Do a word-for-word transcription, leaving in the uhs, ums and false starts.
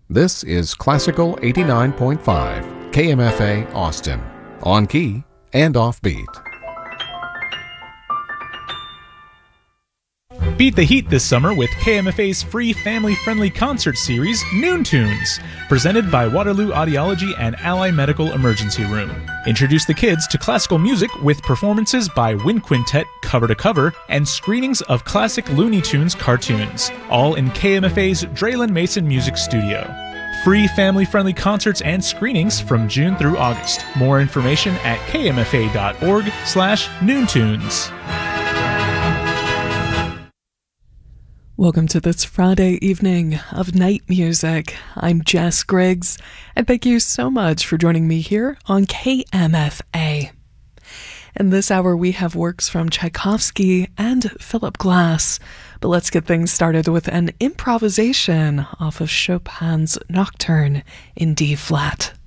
This is Classical eighty-nine point five, K M F A Austin, on key and offbeat. Beat the heat this summer with K M F A's free family-friendly concert series, Noon Tunes, presented by Waterloo Audiology and Ally Medical Emergency Room. Introduce the kids to classical music with performances by Wind Quintet cover to cover and screenings of classic Looney Tunes cartoons, all in K M F A's Draylen Mason Music Studio. Free family-friendly concerts and screenings from June through August. More information at kmfa.org slash noontunes. Welcome to this Friday evening of Night Music. I'm Jess Griggs, and thank you so much for joining me here on K M F A. In this hour, we have works from Tchaikovsky and Philip Glass, but let's get things started with an improvisation off of Chopin's Nocturne in D-flat.